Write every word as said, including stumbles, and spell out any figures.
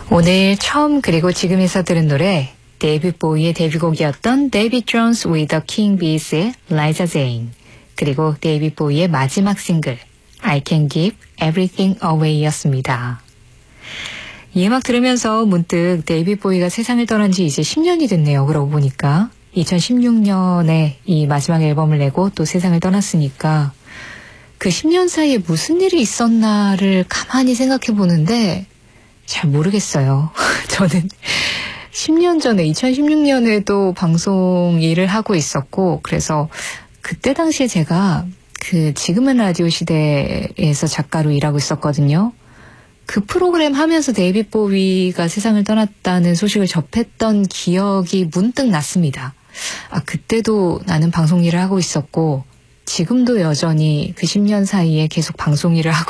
오늘 처음 그리고 지금에서 들은 노래 데이빗 보이의 데뷔곡이었던 데이빗 존스 with the King Bees의 Liza Jane, 그리고 데이빗 보이의 마지막 싱글 I Can Give Everything Away였습니다. 이 음악 들으면서 문득 데이빗 보이가 세상을 떠난 지 이제 십 년이 됐네요. 그러고 보니까 이천십육 년에 이 마지막 앨범을 내고 또 세상을 떠났으니까 그 십 년 사이에 무슨 일이 있었나를 가만히 생각해 보는데 잘 모르겠어요. 저는 십 년 전에 이천십육 년에도 방송 일을 하고 있었고, 그래서 그때 당시에 제가 그 지금은 라디오 시대에서 작가로 일하고 있었거든요. 그 프로그램 하면서 데이빗 보위가 세상을 떠났다는 소식을 접했던 기억이 문득 났습니다. 아, 그때도 나는 방송 일을 하고 있었고 지금도 여전히 그 십 년 사이에 계속 방송 일을 하고